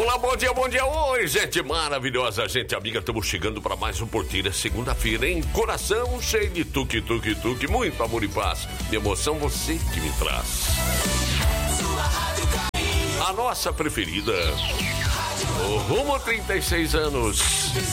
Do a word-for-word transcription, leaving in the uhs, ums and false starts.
Olá, bom dia, bom dia. Oi, gente maravilhosa, gente amiga. Estamos chegando para mais um Porteira, segunda-feira, em coração cheio de tuque, tuque, tuque, muito amor e paz. De emoção, você que me traz. A nossa preferida. O Rumo trinta e seis anos.